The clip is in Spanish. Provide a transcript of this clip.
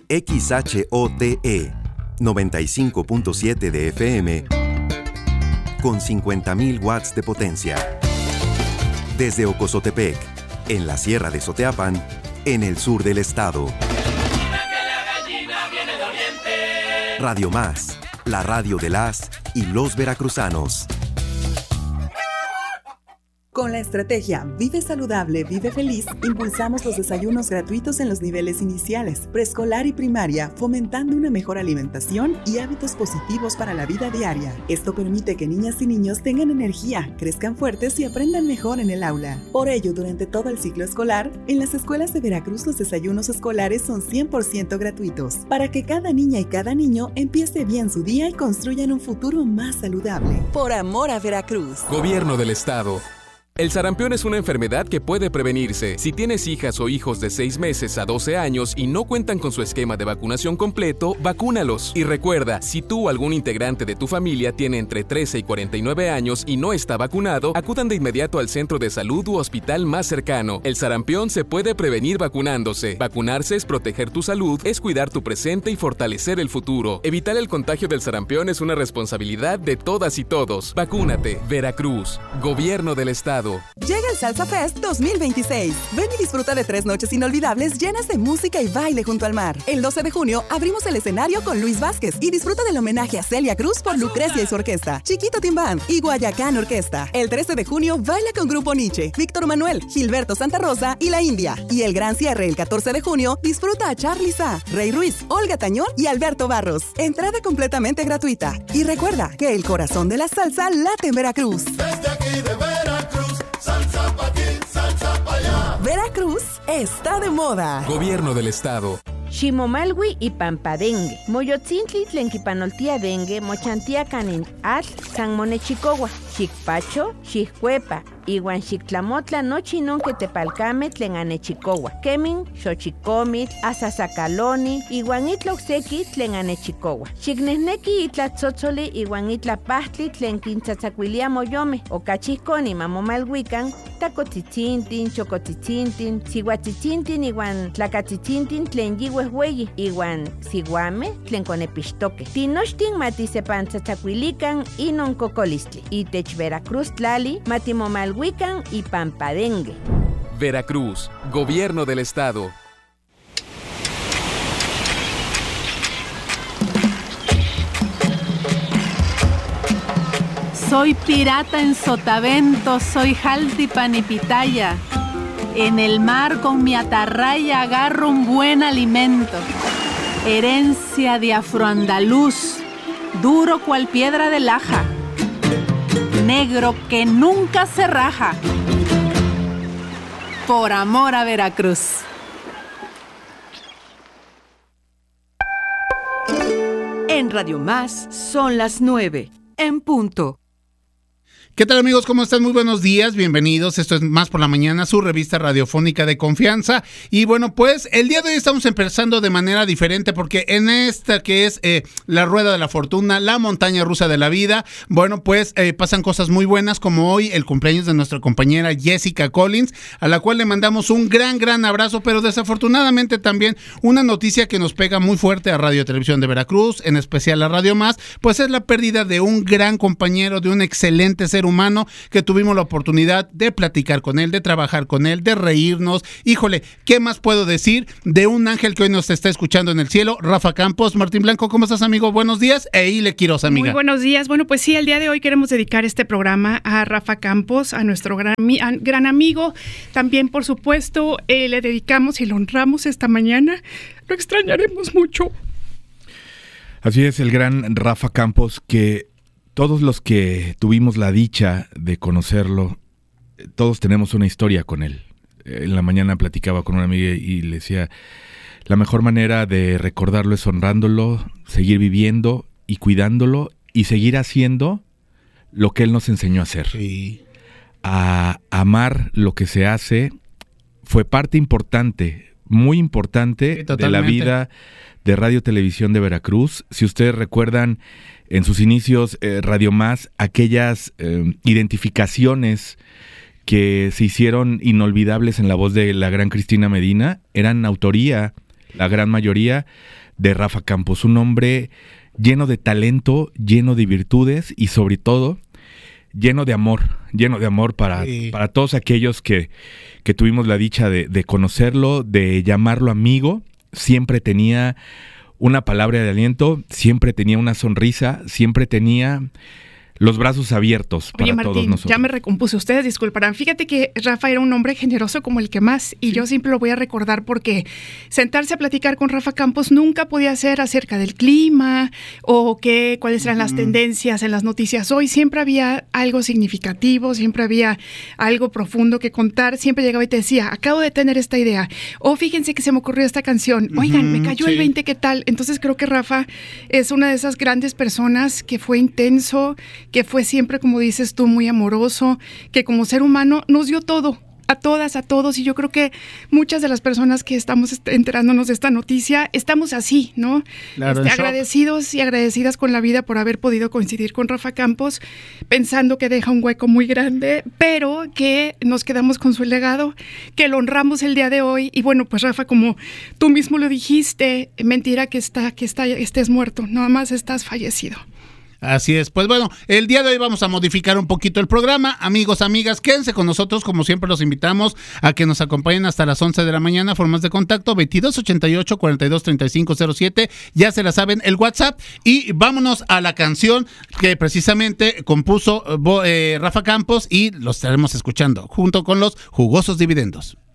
XHOTE 95.7 de FM con 50.000 watts de potencia. Desde Ocozotepec, en la Sierra de Soteapan, en el sur del estado. Radio Más, la radio de las y los veracruzanos. Con la estrategia Vive Saludable, Vive Feliz, impulsamos los desayunos gratuitos en los niveles iniciales, preescolar y primaria, fomentando una mejor alimentación y hábitos positivos para la vida diaria. Esto permite que niñas y niños tengan energía, crezcan fuertes y aprendan mejor en el aula. Por ello, durante todo el ciclo escolar, en las escuelas de Veracruz los desayunos escolares son 100% gratuitos, para que cada niña y cada niño empiece bien su día y construyan un futuro más saludable. Por amor a Veracruz. Gobierno del Estado. El sarampión es una enfermedad que puede prevenirse. Si tienes hijas o hijos de 6 meses a 12 años y no cuentan con su esquema de vacunación completo, vacúnalos. Y recuerda, si tú o algún integrante de tu familia tiene entre 13 y 49 años y no está vacunado, acudan de inmediato al centro de salud u hospital más cercano. El sarampión se puede prevenir vacunándose. Vacunarse es proteger tu salud, es cuidar tu presente y fortalecer el futuro. Evitar el contagio del sarampión es una responsabilidad de todas y todos. Vacúnate. Veracruz. Gobierno del Estado. Llega el Salsa Fest 2026. Ven y disfruta de 3 noches inolvidables llenas de música y baile junto al mar. El 12 de junio abrimos el escenario con Luis Vázquez y disfruta del homenaje a Celia Cruz por Lucrecia y su orquesta, Chiquito Team Band y Guayacán Orquesta. El 13 de junio baila con Grupo Nietzsche, Víctor Manuel, Gilberto Santa Rosa y La India. Y el gran cierre el 14 de junio disfruta a Charly Sa, Rey Ruiz, Olga Tañón y Alberto Barros. Entrada completamente gratuita. Y recuerda que el corazón de la salsa late en Veracruz. Desde aquí de Veracruz, salsa pa' aquí, salsa pa' allá. Veracruz está de moda. Gobierno del Estado. Ximomalwi y Pampadengue. Moyotzintli tlenquipanoltia dengue, mochantia canin atl, san monechicowa, xicpacho, xiccuepa, iwan xictlamotla nochi non que tepalcame tlen anechicowa. Kemin, xochicomitl, asasacaloni, iwan itloxeki tlen anechicowa. Xicnehneki itlatzotzoli iwan itlapahtli tlen quintzatzacuilia moyome, ocachihconi mamomalhuican, tacotzitzinthin, chocotzitzinthin, sihuatzitzinthin iwan tlacatzitzintin tlen yihuehueyi, iwan sihuame tlen conepixtoque. Tinochtin matisepantzatzacuilican inon cocolistli. Itech Veracruz tlali matimomalhuican y Pampadengue. Veracruz. Gobierno del Estado. Soy pirata en Sotavento, soy Jaltipan y Pitaya. En el mar con mi atarraya agarro un buen alimento. Herencia de afroandaluz, duro cual piedra de laja. Negro que nunca se raja. Por amor a Veracruz. En Radio Más son las 9, en punto. ¿Qué tal, amigos? ¿Cómo están? Muy buenos días, bienvenidos. Esto es Más por la Mañana, su revista radiofónica de confianza. Y bueno, pues el día de hoy estamos empezando de manera diferente porque en esta que es la rueda de la fortuna, la montaña rusa de la vida, bueno, pues pasan cosas muy buenas, como hoy el cumpleaños de nuestra compañera Jessica Collins, a la cual le mandamos un gran abrazo, pero desafortunadamente también una noticia que nos pega muy fuerte a Radio Televisión de Veracruz, en especial a Radio Más, pues es la pérdida de un gran compañero, de un excelente ser humano que tuvimos la oportunidad de platicar con él, de trabajar con él, de reírnos. Híjole, ¿qué más puedo decir de un ángel que hoy nos está escuchando en el cielo? Rafa Campos. Martín Blanco, ¿cómo estás, amigo? Buenos días. Ile Quiroz, amiga. Muy buenos días. Bueno, pues sí, el día de hoy queremos dedicar este programa a Rafa Campos, a nuestro gran amigo. También, por supuesto, le dedicamos y lo honramos esta mañana. Lo extrañaremos mucho. Así es, el gran Rafa Campos, que todos los que tuvimos la dicha de conocerlo, todos tenemos una historia con él. En la mañana platicaba con una amiga y le decía, la mejor manera de recordarlo es honrándolo, seguir viviendo y cuidándolo y seguir haciendo lo que él nos enseñó a hacer. Sí. A amar lo que se hace. Fue parte importante, muy importante, sí, de la vida de Radio Televisión de Veracruz. Si ustedes recuerdan, en sus inicios, Radio Más, aquellas identificaciones que se hicieron inolvidables en la voz de la gran Cristina Medina, eran autoría la gran mayoría, de Rafa Campos. Un hombre lleno de talento, lleno de virtudes y sobre todo lleno de amor para todos aquellos que tuvimos la dicha de conocerlo, de llamarlo amigo. Siempre tenía una palabra de aliento, siempre tenía una sonrisa, siempre tenía los brazos abiertos para Martín, todos nosotros. Ya me recompuse, ustedes disculparán. Fíjate que Rafa era un hombre generoso como el que más, y yo siempre lo voy a recordar porque sentarse a platicar con Rafa Campos nunca podía ser acerca del clima o cuáles eran las tendencias en las noticias hoy. Siempre había algo significativo, siempre había algo profundo que contar. Siempre llegaba y te decía, acabo de tener esta idea, o fíjense que se me ocurrió esta canción, oigan, me cayó el 20, ¿qué tal? Entonces creo que Rafa es una de esas grandes personas que fue intenso, que fue siempre, como dices tú, muy amoroso, que como ser humano nos dio todo, a todas, a todos, y yo creo que muchas de las personas que estamos enterándonos de esta noticia, estamos así, ¿no? Claro, agradecidos y agradecidas con la vida por haber podido coincidir con Rafa Campos, pensando que deja un hueco muy grande, pero que nos quedamos con su legado, que lo honramos el día de hoy, y bueno, pues Rafa, como tú mismo lo dijiste, mentira que estés muerto, nada más estás fallecido. Así es, pues bueno, el día de hoy vamos a modificar un poquito el programa. Amigos, amigas, quédense con nosotros, como siempre los invitamos a que nos acompañen hasta las 11 de la mañana. Formas de contacto 2288-423507, ya se la saben, el WhatsApp, y vámonos a la canción que precisamente compuso Rafa Campos y los estaremos escuchando junto con los Jugosos Dividendos.